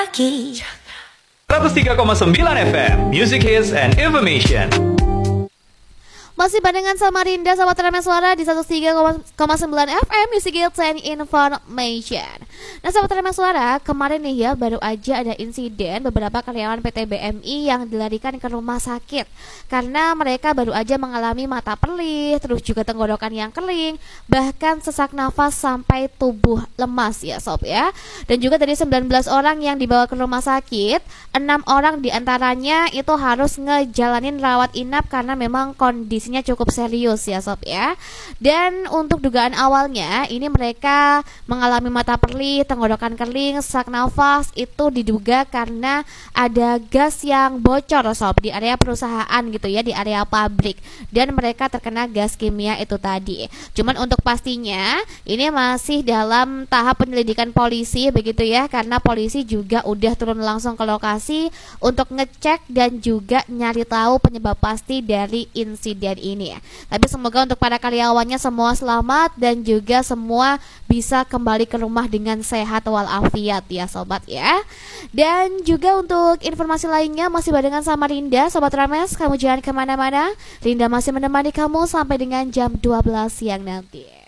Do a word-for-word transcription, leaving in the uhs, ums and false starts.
seratus tiga koma sembilan F M Music Hits and Information. Masih barengan sama Rinda, sahabat Rema Suara di seratus tiga koma sembilan F M Music Hits and Information. Nah, sahabat Rema Suara, kemarin nih ya baru aja ada insiden beberapa karyawan P T B M I yang dilarikan ke rumah sakit karena mereka baru aja mengalami mata perih, terus juga tenggorokan yang kering, bahkan sesak nafas sampai tubuh lemas ya sob ya. Dan juga dari sembilan belas orang yang dibawa ke rumah sakit, enam orang diantaranya itu harus ngejalanin rawat inap karena memang kondisinya cukup serius ya sob ya. Dan untuk dugaan awalnya ini mereka mengalami mata perih, tenggorokan kering, sesak nafas itu diduga karena ada gas yang bocor sob di area perusahaan gitu ya, di area pabrik, dan mereka terkena gas kimia itu tadi. Cuman untuk pastinya ini masih dalam tahap penyelidikan polisi begitu ya, karena polisi juga udah turun langsung ke lokasi untuk ngecek dan juga nyari tahu penyebab pasti dari insiden ini ya. Tapi semoga untuk para karyawannya semua selamat dan juga semua bisa kembali ke rumah dengan sehat walafiat ya sobat ya. Dan juga untuk informasi lainnya masih barengan sama Rinda, sobat Rames, kamu jangan kemana-mana. Rinda masih menemani kamu sampai dengan jam dua belas siang nanti.